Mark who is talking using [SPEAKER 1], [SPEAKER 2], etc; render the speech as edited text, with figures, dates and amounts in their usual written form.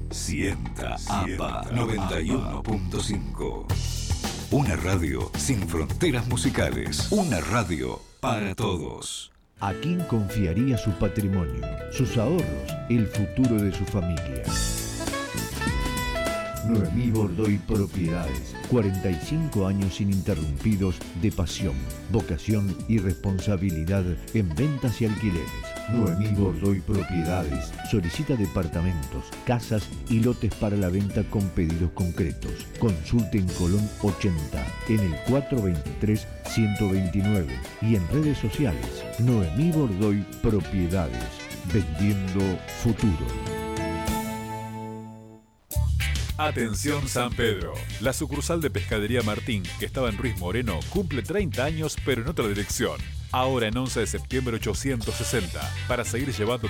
[SPEAKER 1] Sienta APA 91.5. Una radio sin fronteras musicales. Una radio para todos.
[SPEAKER 2] ¿A quién confiaría su patrimonio, sus ahorros, el futuro de su familia? Noemí Bordoy Propiedades. 45 años ininterrumpidos de pasión, vocación y responsabilidad en ventas y alquileres. Noemí Bordoy Propiedades solicita departamentos, casas y lotes para la venta con pedidos concretos. Consulte en Colón 80, en el 423-129 y en redes sociales. Noemí Bordoy Propiedades, vendiendo futuro.
[SPEAKER 3] Atención San Pedro, la sucursal de Pescadería Martín, que estaba en Ruiz Moreno, cumple 30 años pero en otra dirección. Ahora en 11 de septiembre 860, para seguir llevando